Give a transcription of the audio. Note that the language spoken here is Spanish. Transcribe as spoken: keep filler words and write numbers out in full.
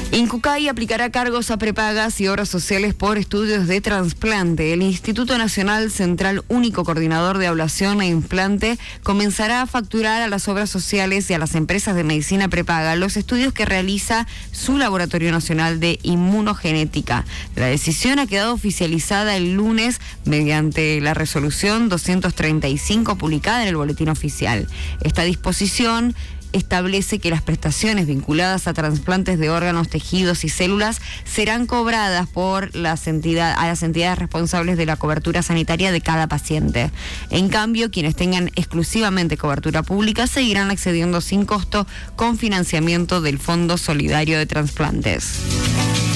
Incucay aplicará cargos a prepagas y obras sociales por estudios de trasplante. El Instituto Nacional Central Único Coordinador de Ablación e Implante comenzará a facturar a las obras sociales y a las empresas de medicina prepaga los estudios que realiza su Laboratorio Nacional de Inmunogenética. La decisión ha quedado oficializada el lunes mediante la resolución doscientos treinta y cinco publicada en el Boletín Oficial. Esta disposición establece que las prestaciones vinculadas a trasplantes de órganos, tejidos y células serán cobradas por las entidades, a las entidades responsables de la cobertura sanitaria de cada paciente. En cambio, quienes tengan exclusivamente cobertura pública seguirán accediendo sin costo con financiamiento del Fondo Solidario de Trasplantes.